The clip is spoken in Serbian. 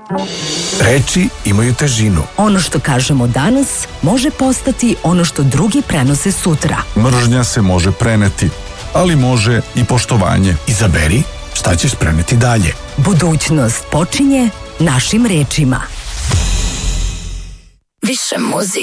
Reči imaju težinu. Ono što kažemo danas može postati ono što drugi prenose sutra. Mržnja se može preneti, ali može i poštovanje. Izaberi šta ćeš preneti dalje. Budućnost počinje našim rečima. Više muzike.